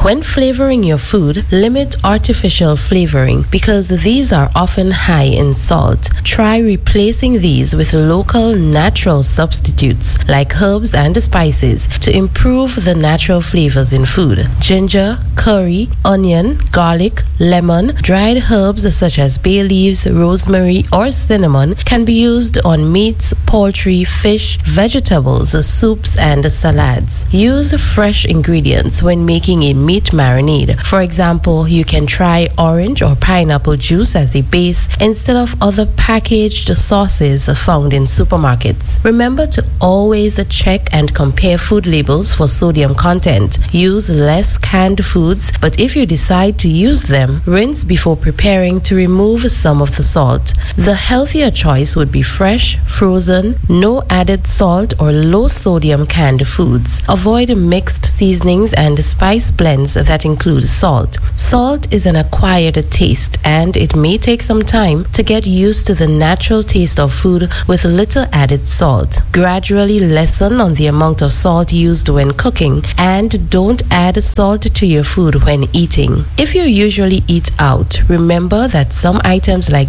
When flavoring your food, limit artificial flavoring because these are often high in salt. Try replacing these with local natural substitutes like herbs and spices to improve the natural flavors in food. Ginger, curry, onion, garlic, lemon, dried herbs such as bay leaves, rosemary, or cinnamon can be used on meats, poultry, fish, vegetables, soups, and salads. Use fresh ingredients when making a meat marinade. For example, you can try orange or pineapple juice as a base instead of other packaged sauces found in supermarkets. Remember to always check and compare food labels for sodium content. Use less canned foods, but if you decide to use them, rinse before preparing to remove some of the salt. The healthier choice would be fresh, frozen, no added salt or low sodium canned foods. Avoid mixed seasonings and spice blends that include salt. Salt is an acquired taste and it may take some time to get used to the natural taste of food with little added salt. Gradually lessen on the amount of salt used when cooking and don't add salt to your food when eating. If you usually eat out, remember that some items like